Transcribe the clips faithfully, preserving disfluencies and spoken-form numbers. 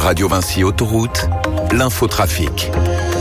Radio Vinci Autoroute, l'infotrafic.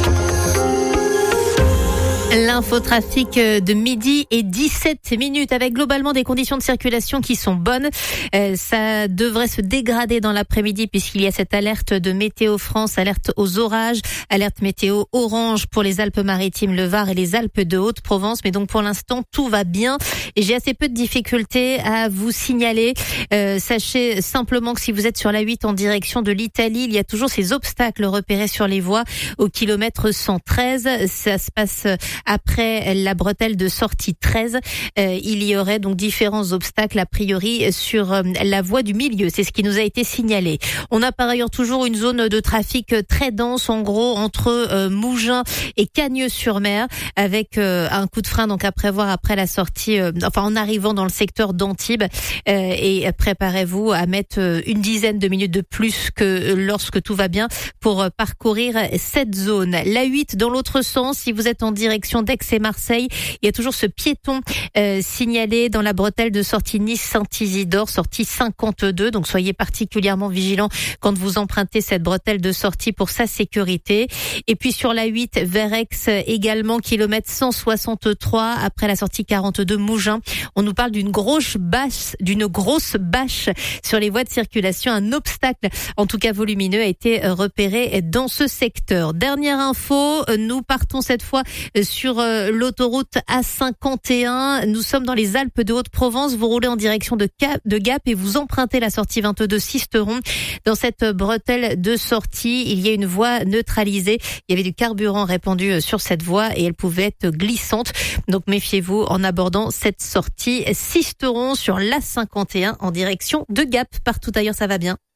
L'infotrafic de midi et dix-sept minutes avec globalement des conditions de circulation qui sont bonnes. Euh, ça devrait se dégrader dans l'après-midi puisqu'il y a cette alerte de Météo France, alerte aux orages, alerte météo orange pour les Alpes-Maritimes, le Var et les Alpes de Haute-Provence. Mais donc pour l'instant, tout va bien et j'ai assez peu de difficultés à vous signaler. Euh, sachez simplement que si vous êtes sur la huit en direction de l'Italie, il y a toujours ces obstacles repérés sur les voies au kilomètre cent treize. Ça se passe après la bretelle de sortie treize. Euh, il y aurait donc différents obstacles a priori sur euh, la voie du milieu. C'est ce qui nous a été signalé. On a par ailleurs toujours une zone de trafic très dense, en gros entre euh, Mougins et Cagnes-sur-Mer, avec euh, un coup de frein donc à prévoir après la sortie, euh, enfin en arrivant dans le secteur d'Antibes. Euh, et préparez-vous à mettre euh, une dizaine de minutes de plus que lorsque tout va bien pour euh, parcourir cette zone. La huit dans l'autre sens, si vous êtes en direction d'Aix et Marseille, il y a toujours ce piéton euh, signalé dans la bretelle de sortie Nice-Saint-Isidore, sortie cinquante-deux. Donc soyez particulièrement vigilants quand vous empruntez cette bretelle de sortie pour sa sécurité. Et puis sur la huit vers Aix également, kilomètre cent soixante-trois après la sortie quarante-deux Mougins. On nous parle d'une grosse bâche, d'une grosse bâche sur les voies de circulation. Un obstacle, en tout cas volumineux, a été repéré dans ce secteur. Dernière info, nous partons cette fois sur l'autoroute A cinquante et un. Nous sommes dans les Alpes de Haute-Provence. Vous roulez en direction de, Cap, de Gap et vous empruntez la sortie vingt-deux Sisteron. Dans cette bretelle de sortie, il y a une voie neutralisée. Il y avait du carburant répandu sur cette voie et elle pouvait être glissante. Donc méfiez-vous en abordant cette sortie Sisteron sur l'A cinquante et un en direction de Gap. Partout ailleurs, ça va bien.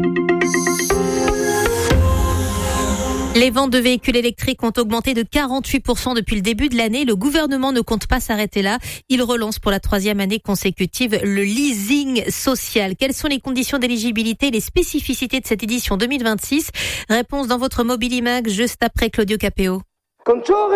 Les ventes de véhicules électriques ont augmenté de quarante-huit pour cent depuis le début de l'année. Le gouvernement ne compte pas s'arrêter là. Il relance pour la troisième année consécutive le leasing social. Quelles sont les conditions d'éligibilité et les spécificités de cette édition deux mille vingt-six? Réponse dans votre Mobilimag juste après Claudio Capéo.